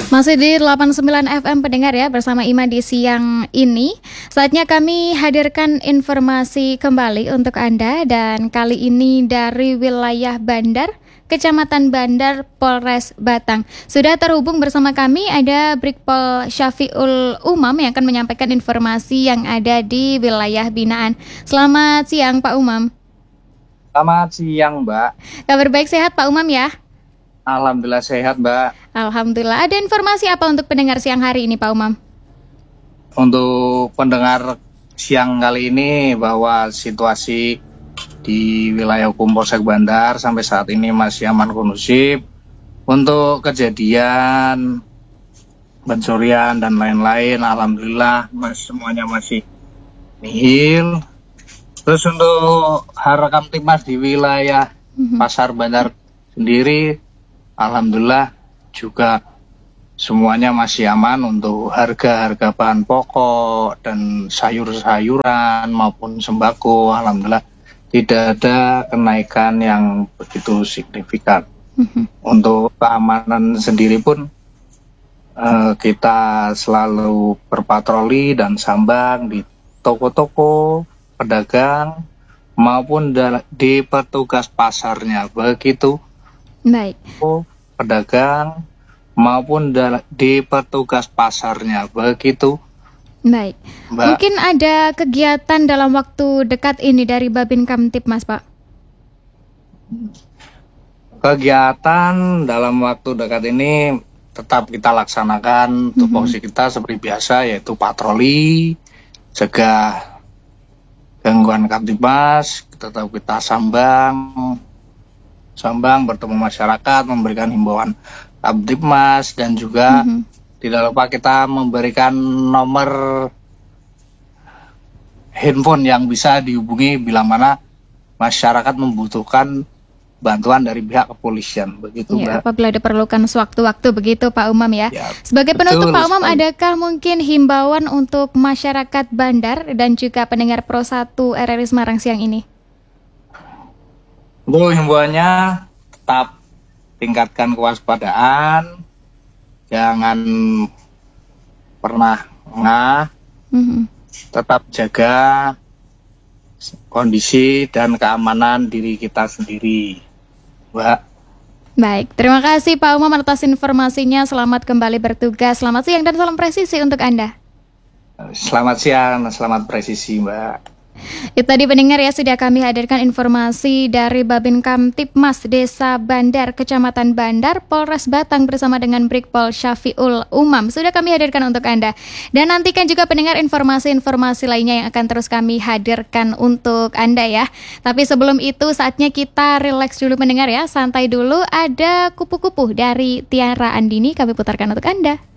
Masih di 89 FM pendengar ya, bersama Ima di siang ini. Saatnya kami hadirkan informasi kembali untuk Anda, dan kali ini dari wilayah Bandar, Kecamatan Bandar, Polres Batang. Sudah terhubung bersama kami ada Brigpol Syafiul Umam yang akan menyampaikan informasi yang ada di wilayah binaan. Selamat siang Pak Umam. Selamat siang, Mbak. Kabar baik, sehat Pak Umam ya? Alhamdulillah sehat, Mbak. Alhamdulillah. Ada informasi apa untuk pendengar siang hari ini Pak Umam? Untuk pendengar siang kali ini bahwa situasi di wilayah hukum Polsek Bandar sampai saat ini masih aman kondusif. Untuk kejadian pencurian dan lain-lain, alhamdulillah semuanya masih nihil. Terus untuk Harakam Tipmas di wilayah Pasar Bandar sendiri, alhamdulillah juga semuanya masih aman untuk harga-harga bahan pokok dan sayur-sayuran maupun sembako. Alhamdulillah tidak ada kenaikan yang begitu signifikan. Untuk keamanan sendiri pun kita selalu berpatroli dan sambang di toko-toko, pedagang maupun di petugas pasarnya. Begitu. Baik. Pedagang maupun di petugas pasarnya. Begitu. Baik. Mbak. Mungkin ada kegiatan dalam waktu dekat ini dari Babin Kamtipmas, Pak? Kegiatan dalam waktu dekat ini tetap kita laksanakan. Tupoksi kita seperti biasa, yaitu patroli, cegah gangguan Kamtipmas, tetap kita sambang bertemu masyarakat, memberikan himbauan Kamtipmas, dan juga tidak lupa kita memberikan nomor handphone yang bisa dihubungi bila mana masyarakat membutuhkan bantuan dari pihak kepolisian. Begitu, Ya, Mbak. apabila diperlukan sewaktu-waktu begitu Pak Umam ya. Sebagai penutup betul Pak Umam, sekali. adakah mungkin himbauan untuk masyarakat Bandar dan juga pendengar Pro 1 RRI Semarang siang ini? Untuk himbauannya tetap tingkatkan kewaspadaan, jangan pernah ngah, tetap jaga kondisi dan keamanan diri kita sendiri, Mbak. Baik, terima kasih Pak Umam atas informasinya. Selamat kembali bertugas. Selamat siang dan salam presisi untuk Anda. Selamat siang, selamat presisi, Mbak. Itu tadi pendengar ya, sudah kami hadirkan informasi dari Babin Kamtipmas Desa Bandar, Kecamatan Bandar, Polres Batang bersama dengan Brigpol Syafiul Umam. Sudah kami hadirkan untuk Anda. Dan nantikan juga pendengar informasi-informasi lainnya yang akan terus kami hadirkan untuk Anda ya. Tapi sebelum itu saatnya kita relax dulu pendengar ya, santai dulu. Ada kupu-kupu dari Tiara Andini kami putarkan untuk Anda.